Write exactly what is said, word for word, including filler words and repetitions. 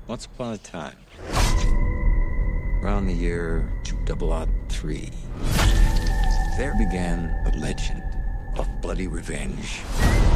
Once upon a time, around the year two thousand three, there began a legend of bloody revenge.